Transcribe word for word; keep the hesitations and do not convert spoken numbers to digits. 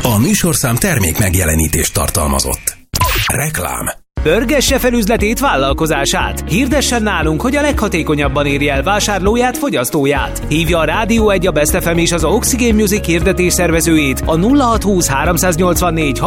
A műsorszám termék megjelenítést tartalmazott. Reklám. Pörgesse fel üzletét, vállalkozását. Hirdessen nálunk, hogy a leghatékonyabban érje el vásárlóját, fogyasztóját. Hívja a Rádió egy, a Best ef em és az Oxygen Music hirdetés szervezőjét a nulla hat húsz háromszáznyolcvannégy